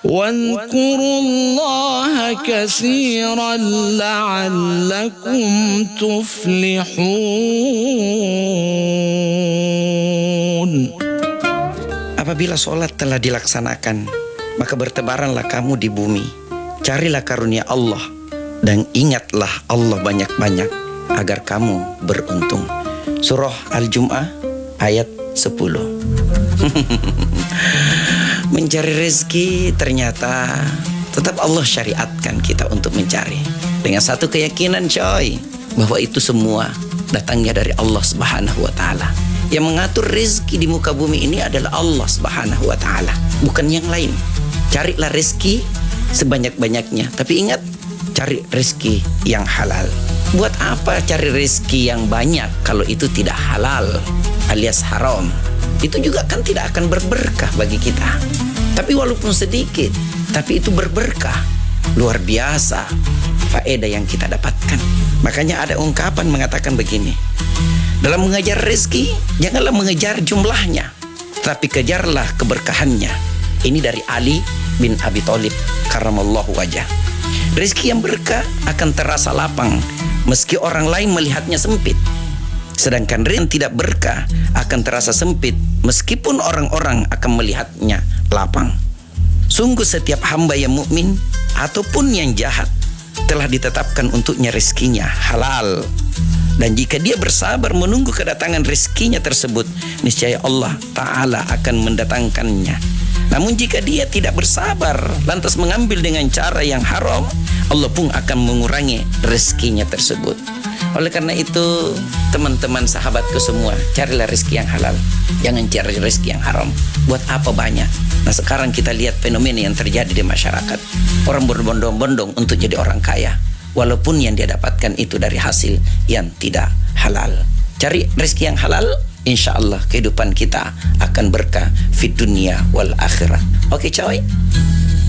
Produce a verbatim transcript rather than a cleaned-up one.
واذكروا الله كثيرا لعلكم تفلحون. Apabila sholat telah dilaksanakan, maka bertebaranlah kamu di bumi. Carilah karunia Allah dan ingatlah Allah banyak-banyak agar kamu beruntung. Surah Al-Jum'ah ayat sepuluh. Mencari rezeki ternyata tetap Allah syariatkan kita untuk mencari. Dengan satu keyakinan coy, bahwa itu semua datangnya dari Allah Subhanahu wa ta'ala. Yang mengatur rezeki di muka bumi ini adalah Allah Subhanahu wa ta'ala, bukan yang lain. Carilah rezeki sebanyak-banyaknya, tapi ingat, cari rezeki yang halal. Buat apa cari rezeki yang banyak kalau itu tidak halal alias haram? Itu juga kan tidak akan berberkah bagi kita. Tapi walaupun sedikit, tapi itu berberkah. Luar biasa faedah yang kita dapatkan. Makanya ada ungkapan mengatakan begini: dalam mengejar rezeki, janganlah mengejar jumlahnya, tapi kejarlah keberkahannya. Ini dari Ali bin Abi Thalib karramallahu wajah. Rezeki yang berkah akan terasa lapang meski orang lain melihatnya sempit. Sedangkan rezeki yang tidak berkah akan terasa sempit meskipun orang-orang akan melihatnya lapang. Sungguh setiap hamba yang mukmin ataupun yang jahat telah ditetapkan untuknya rezekinya halal. Dan jika dia bersabar menunggu kedatangan rezekinya tersebut, niscaya Allah Ta'ala akan mendatangkannya. Namun jika dia tidak bersabar, lantas mengambil dengan cara yang haram, Allah pun akan mengurangi rezekinya tersebut. Oleh karena itu, teman-teman sahabatku semua, carilah rezeki yang halal, jangan cari rezeki yang haram. Buat apa banyak? Nah, sekarang kita lihat fenomena yang terjadi di masyarakat. Orang berbondong-bondong untuk jadi orang kaya, walaupun yang dia dapatkan itu dari hasil yang tidak halal. Cari rezeki yang halal, insya Allah kehidupan kita akan berkah fid dunia wal akhirah. Oke coy.